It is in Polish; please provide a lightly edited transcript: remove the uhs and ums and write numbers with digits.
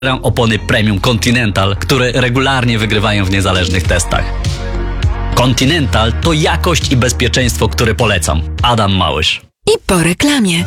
opony premium Continental, które regularnie wygrywają w niezależnych testach. Continental to jakość i bezpieczeństwo, które polecam. Adam Małysz. I po reklamie.